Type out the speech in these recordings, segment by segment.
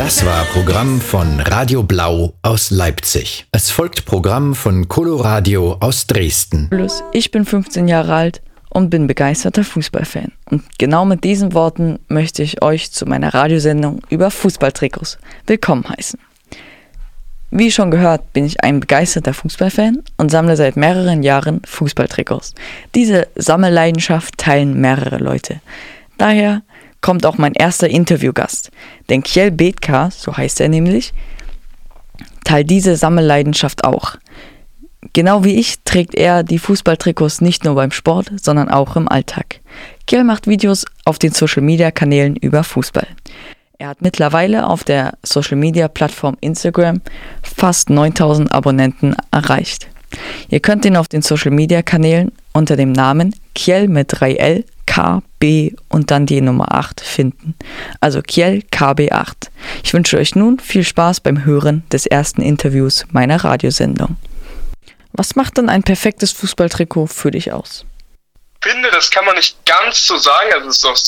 Das war Programm von Radio Blau aus Leipzig. Es folgt Programm von Coloradio aus Dresden. Ich bin 15 Jahre alt und bin begeisterter Fußballfan. Und genau mit diesen Worten möchte ich euch zu meiner Radiosendung über Fußballtrikots willkommen heißen. Wie schon gehört, bin ich ein begeisterter Fußballfan und sammle seit mehreren Jahren Fußballtrikots. Diese Sammelleidenschaft teilen mehrere Leute. Daher kommt auch mein erster Interviewgast. Denn Kjell Bethka, so heißt er nämlich, teilt diese Sammelleidenschaft auch. Genau wie ich trägt er die Fußballtrikots nicht nur beim Sport, sondern auch im Alltag. Kjell macht Videos auf den Social-Media-Kanälen über Fußball. Er hat mittlerweile auf der Social-Media-Plattform Instagram fast 9000 Abonnenten erreicht. Ihr könnt ihn auf den Social-Media-Kanälen unter dem Namen Kjell mit 3L, KB und dann die Nummer 8 finden. Also Kjell KB8. Ich wünsche euch nun viel Spaß beim Hören des ersten Interviews meiner Radiosendung. Was macht denn ein perfektes Fußballtrikot für dich aus? Ich finde, das kann man nicht ganz so sagen. Also es ist auch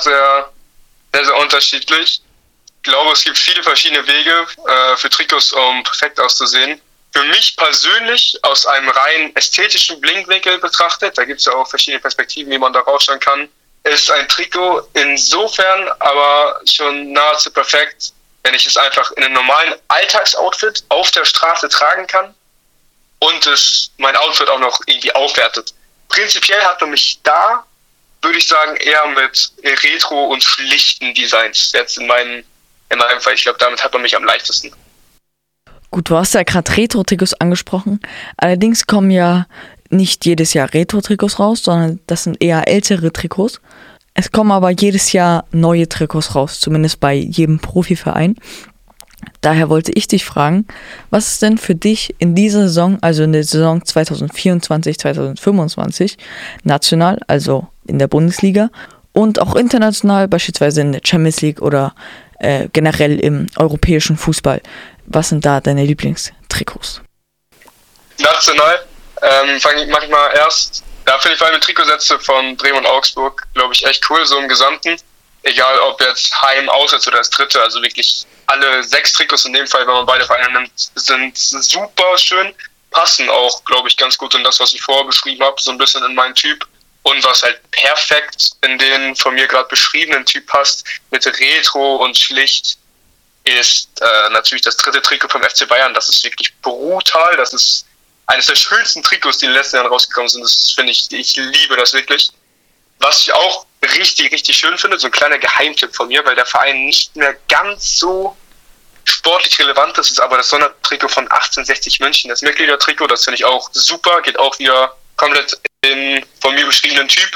sehr unterschiedlich. Ich glaube, es gibt viele verschiedene Wege für Trikots, um perfekt auszusehen. Für mich persönlich, aus einem rein ästhetischen Blickwinkel betrachtet, da gibt es ja auch verschiedene Perspektiven, wie man da rausschauen kann, ist ein Trikot insofern aber schon nahezu perfekt, wenn ich es einfach in einem normalen Alltagsoutfit auf der Straße tragen kann und es mein Outfit auch noch irgendwie aufwertet. Prinzipiell hat man mich da, würde ich sagen, eher mit Retro- und schlichten Designs. Jetzt in meinem Fall, ich glaube, damit hat man mich am leichtesten. Gut, du hast ja gerade Retro-Trikots angesprochen. Allerdings kommen ja nicht jedes Jahr Retro-Trikots raus, sondern das sind eher ältere Trikots. Es kommen aber jedes Jahr neue Trikots raus, zumindest bei jedem Profiverein. Daher wollte ich dich fragen, was ist denn für dich in dieser Saison, also in der Saison 2024/2025, national, also in der Bundesliga und auch international, beispielsweise in der Champions League oder generell im europäischen Fußball, was sind da deine Lieblingstrikots? National mache ich mal erst. Da finde ich vor allem die Trikotsätze von Bremen und Augsburg, glaube ich, echt cool, so im Gesamten. Egal, ob jetzt Heim, Auswärts oder das Dritte, also wirklich alle 6 Trikots in dem Fall, wenn man beide Vereine nimmt, sind super schön, passen auch, glaube ich, ganz gut in das, was ich vorher beschrieben habe, so ein bisschen in meinen Typ. Und was halt perfekt in den von mir gerade beschriebenen Typ passt, mit Retro und schlicht, ist natürlich das dritte Trikot vom FC Bayern. Das ist wirklich brutal. Das ist eines der schönsten Trikots, die in den letzten Jahren rausgekommen sind. Das finde ich liebe das wirklich. Was ich auch richtig, richtig schön finde, so ein kleiner Geheimtipp von mir, weil der Verein nicht mehr ganz so sportlich relevant ist, ist aber das Sondertrikot von 1860 München. Das Mitgliedertrikot, das finde ich auch super, geht auch wieder komplett in von mir beschriebenen Typ.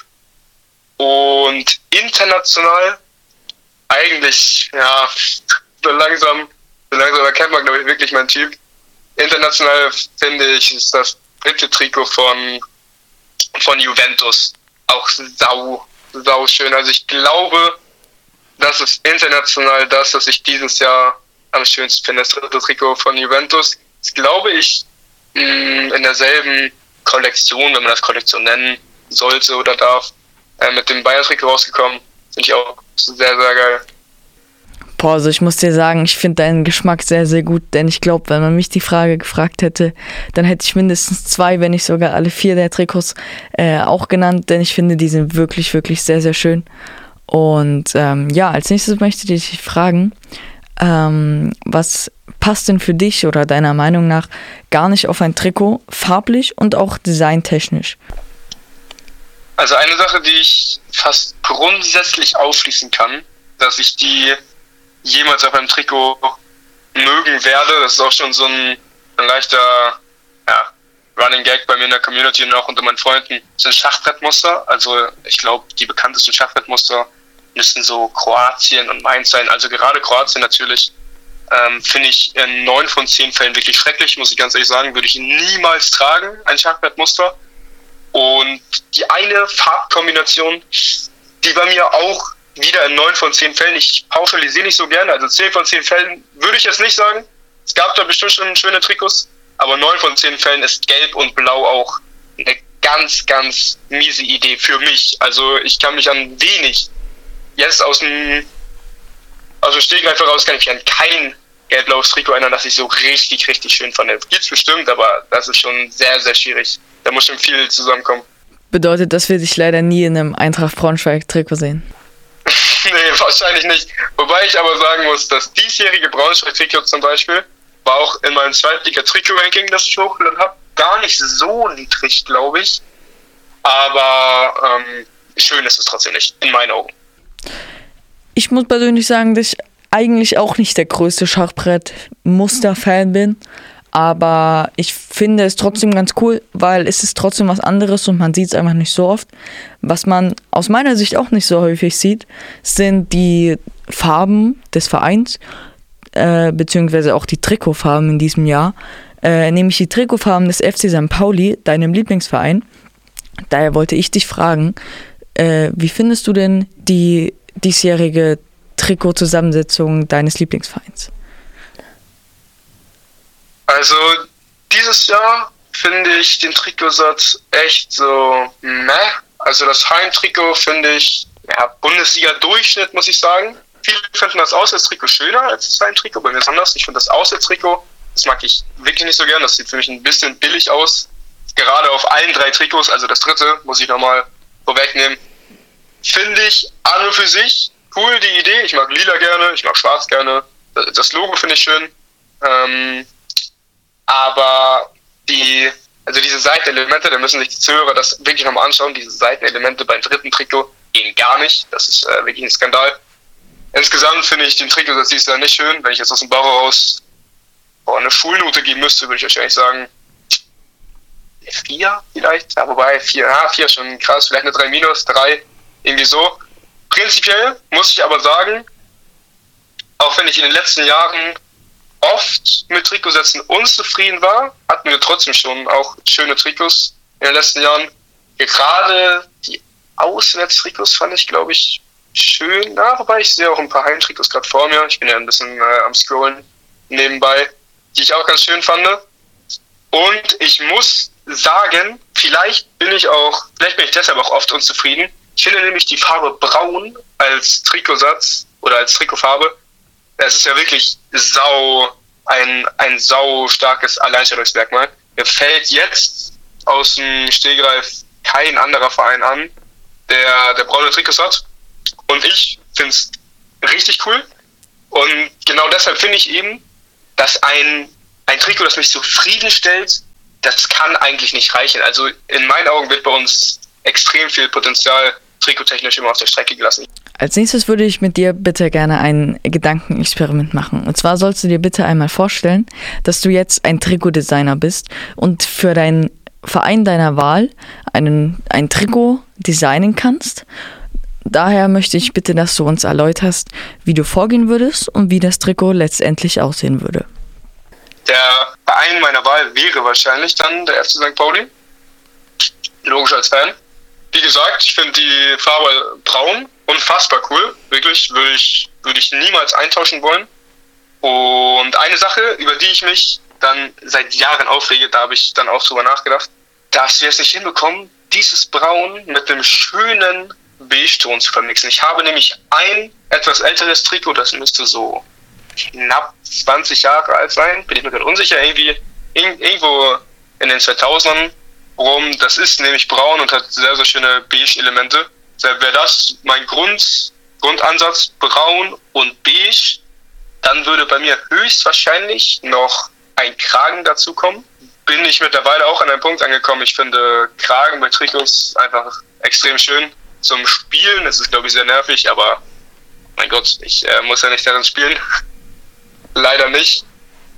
Und international eigentlich, ja, so langsam erkennt man, glaube ich, wirklich meinen Typ. International finde ich, ist das dritte Trikot von Juventus auch sau schön. Also ich glaube, das ist international das, was ich dieses Jahr am schönsten finde. Das dritte Trikot von Juventus. Das glaube ich in derselben Kollektion, wenn man das Kollektion nennen sollte oder darf, mit dem Bayern-Trikot rausgekommen. Finde ich auch sehr, sehr geil. Boah, also ich muss dir sagen, ich finde deinen Geschmack sehr, sehr gut, denn ich glaube, wenn man mich die Frage gefragt hätte, dann hätte ich mindestens 2, wenn nicht sogar alle 4 der Trikots auch genannt, denn ich finde, die sind wirklich, wirklich sehr, sehr schön. Und ja, als nächstes möchte ich dich fragen, was passt denn für dich oder deiner Meinung nach gar nicht auf ein Trikot, farblich und auch designtechnisch? Also eine Sache, die ich fast grundsätzlich ausschließen kann, dass ich die jemals auf einem Trikot mögen werde, das ist auch schon so ein leichter Running Gag bei mir in der Community und auch unter meinen Freunden, sind Schachbrettmuster. Also ich glaube, die bekanntesten Schachbrettmuster müssen so Kroatien und Mainz sein. Also gerade Kroatien natürlich finde ich in 9 von 10 Fällen wirklich schrecklich, muss ich ganz ehrlich sagen, würde ich niemals tragen, ein Schachbrettmuster. Und die eine Farbkombination, die bei mir auch wieder in 9 von 10 Fällen, ich pauschalisiere nicht so gerne, also 10 von 10 Fällen würde ich jetzt nicht sagen. Es gab da bestimmt schon schöne Trikots, aber 9 von 10 Fällen ist Gelb und Blau auch eine ganz, ganz miese Idee für mich. Also ich kann mich an wenig jetzt aus Also Stegreif voraus kann ich mich an kein gelb-blaues Trikot erinnern, das ich so richtig, richtig schön fand. Gibt's bestimmt, aber das ist schon sehr, sehr schwierig. Da muss schon viel zusammenkommen. Bedeutet, dass wir dich leider nie in einem Eintracht Braunschweig-Trikot sehen? Nee, wahrscheinlich nicht. Wobei ich aber sagen muss, das diesjährige Braunschweig-Trikot zum Beispiel war auch in meinem Zweitliga-Trikot-Ranking, das ich hochgeladen habe, gar nicht so niedrig, glaube ich. Aber schön ist es trotzdem nicht, in meinen Augen. Ich muss persönlich sagen, dass ich eigentlich auch nicht der größte Schachbrett-Muster-Fan bin. Aber ich finde es trotzdem ganz cool, weil es ist trotzdem was anderes und man sieht es einfach nicht so oft. Was man aus meiner Sicht auch nicht so häufig sieht, sind die Farben des Vereins, beziehungsweise auch die Trikotfarben in diesem Jahr. Nämlich die Trikotfarben des FC St. Pauli, deinem Lieblingsverein. Daher wollte ich dich fragen, wie findest du denn die diesjährige Trikotzusammensetzung deines Lieblingsvereins? Also dieses Jahr finde ich den Trikotsatz echt so meh. Also das Heimtrikot finde ich, Bundesliga-Durchschnitt, muss ich sagen. Viele finden das Auswärtstrikot schöner als das Heimtrikot, bei mir ist anders. Ich finde das Auswärtstrikot, das mag ich wirklich nicht so gern. Das sieht für mich ein bisschen billig aus. Gerade auf allen 3 Trikots, also das dritte, muss ich nochmal vorwegnehmen. Finde ich an und für sich cool, die Idee. Ich mag lila gerne, ich mag schwarz gerne. Das Logo finde ich schön. Aber diese Seitenelemente, da müssen sich die Zuhörer das wirklich nochmal anschauen. Diese Seitenelemente beim dritten Trikot gehen gar nicht. Das ist wirklich ein Skandal. Insgesamt finde ich den Trikotsatz dieses Jahr nicht schön. Wenn ich jetzt aus dem Bauch raus eine Schulnote geben müsste, würde ich wahrscheinlich sagen 4 vielleicht. Ja, wobei 4 schon krass. Vielleicht eine 3-, 3, irgendwie so. Prinzipiell muss ich aber sagen, auch wenn ich in den letzten Jahren oft mit Trikotsätzen unzufrieden war, hatten wir trotzdem schon auch schöne Trikots in den letzten Jahren. Gerade die Auswärtstrikots fand ich, glaube ich, schön. Wobei ich sehe auch ein paar Heimtrikots gerade vor mir. Ich bin ja ein bisschen am Scrollen nebenbei, die ich auch ganz schön fand. Und ich muss sagen, vielleicht bin ich deshalb auch oft unzufrieden. Ich finde nämlich die Farbe Braun als Trikotsatz oder als Trikotfarbe, es ist ja wirklich ein sau starkes Alleinstellungsmerkmal. Mir fällt jetzt aus dem Stegreif kein anderer Verein an, der braune Trikots hat. Und ich finde es richtig cool. Und genau deshalb finde ich eben, dass ein Trikot, das mich zufriedenstellt, das kann eigentlich nicht reichen. Also in meinen Augen wird bei uns extrem viel Potenzial trikottechnisch immer auf der Strecke gelassen. Als nächstes würde ich mit dir bitte gerne ein Gedankenexperiment machen. Und zwar sollst du dir bitte einmal vorstellen, dass du jetzt ein Trikotdesigner bist und für deinen Verein deiner Wahl ein Trikot designen kannst. Daher möchte ich bitte, dass du uns erläuterst, wie du vorgehen würdest und wie das Trikot letztendlich aussehen würde. Der Verein meiner Wahl wäre wahrscheinlich dann der FC St. Pauli. Logisch als Fan. Wie gesagt, ich finde die Farbe braun unfassbar cool. Wirklich, würde ich niemals eintauschen wollen. Und eine Sache, über die ich mich dann seit Jahren aufrege, da habe ich dann auch drüber nachgedacht, dass wir es nicht hinbekommen, dieses Braun mit einem schönen Beige-Ton zu vermixen. Ich habe nämlich ein etwas älteres Trikot, das müsste so knapp 20 Jahre alt sein, bin ich mir gerade unsicher, irgendwo in den 2000ern rum. Das ist nämlich braun und hat sehr, sehr schöne Beige-Elemente. Deshalb wäre das mein Grundansatz, braun und beige. Dann würde bei mir höchstwahrscheinlich noch ein Kragen dazukommen. Bin ich mittlerweile auch an einem Punkt angekommen. Ich finde Kragen bei Trikots einfach extrem schön. Zum Spielen ist es, glaube ich, sehr nervig, aber mein Gott, ich muss ja nicht darin spielen. Leider nicht.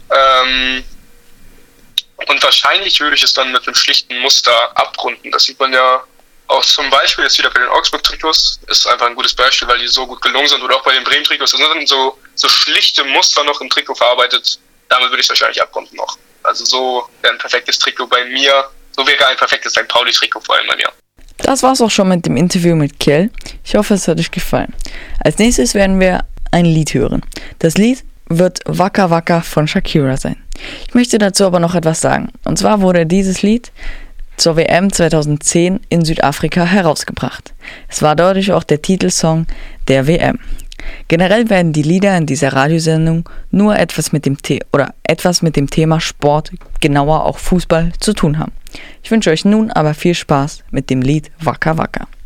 Und wahrscheinlich würde ich es dann mit einem schlichten Muster abrunden. Das sieht man ja auch zum Beispiel jetzt wieder bei den Augsburg-Trikots. Ist einfach ein gutes Beispiel, weil die so gut gelungen sind. Oder auch bei den Bremen-Trikots. Da sind so schlichte Muster noch im Trikot verarbeitet. Damit würde ich es wahrscheinlich abrunden noch. Also so wäre ein perfektes Trikot bei mir. So wäre ein perfektes St. Pauli-Trikot vor allem bei mir. Das war's auch schon mit dem Interview mit Kjell. Ich hoffe, es hat euch gefallen. Als nächstes werden wir ein Lied hören. Das Lied wird Waka Waka von Shakira sein. Ich möchte dazu aber noch etwas sagen. Und zwar wurde dieses Lied zur WM 2010 in Südafrika herausgebracht. Es war dadurch auch der Titelsong der WM. Generell werden die Lieder in dieser Radiosendung nur etwas mit dem Thema Sport, genauer auch Fußball, zu tun haben. Ich wünsche euch nun aber viel Spaß mit dem Lied Waka Waka.